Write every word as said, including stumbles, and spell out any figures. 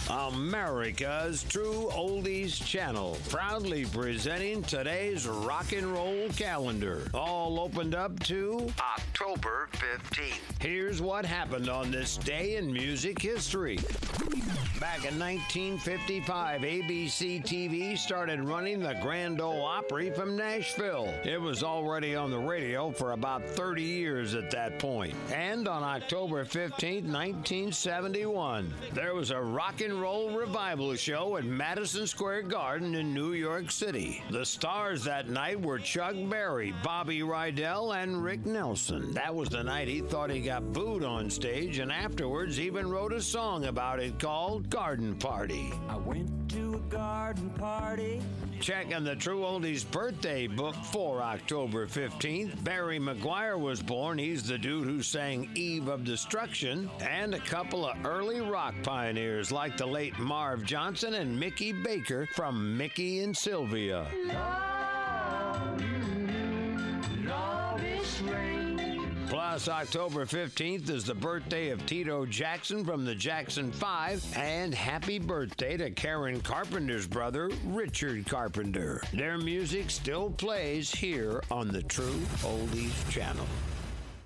America's True Oldies Channel, proudly presenting today's rock and roll calendar. All opened up to October fifteenth. Here's what happened on this day in music history. Back in nineteen fifty-five, A B C T V started running the Grand Ole Opry from Nashville. It was already on the radio for about thirty years at that point. And on October fifteenth, nineteen seventy-one, there was a rock and roll revival show at Madison Square Garden in New York City. The stars that night were Chuck Berry, Bobby Rydell, and Rick Nelson. That was the night he thought he got booed on stage, and afterwards even wrote a song about it called Garden Party. I went to a garden party. Checking the True Oldies birthday book for October fifteenth, Barry McGuire was born. He's the dude who sang Eve of Destruction, and a couple of early rock pioneers like the late Marv Johnson and Mickey Baker from Mickey and Sylvia. Love, love is rain. Plus, October fifteenth is the birthday of Tito Jackson from the Jackson Five, and happy birthday to Karen Carpenter's brother, Richard Carpenter. Their music still plays here on the True Oldies Channel.